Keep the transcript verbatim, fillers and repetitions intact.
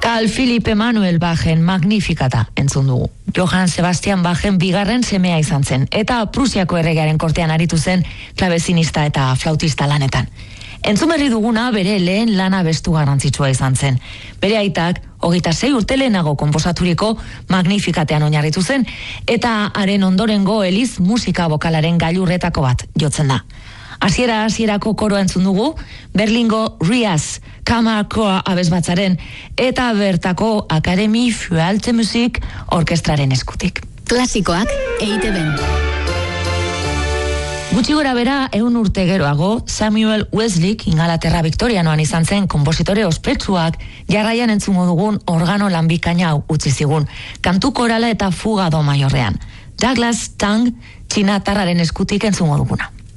Carl Philipp Emanuel Bachen Magnificata entzun dugu. Johann Sebastian Bachen bigarren semea izan zen, eta Prusiako erregearen kortean aritu zen klabezinista eta flautista lanetan. Entzun berri duguna bere lehen lana bestu garrantzitsua izan zen. Bere aitak, hogeita sei urte lehenago konposaturiko Magnificatean oinarritu zen, eta haren ondorengo Eliz musika bokalaren gailurretako bat jotzen da. Hasiera hasierako koroa entzun dugu, Berlingo Rias Kammerchor abesbatzaren eta bertako Akademie für Alte Musik orkestraren eskutik. Klasikoak E I TeBen. Gutxi gora bera, ehun urte geroago, Samuel Wesley Ingalaterra Viktorianoan izan zen konpositore ospetsuak jarraian entzungo dugun organo lanbikaina hau utzi zigun, kantu korala eta fuga do maiorrean. Douglas Tang txinatarraren eskutik entzungo duguna.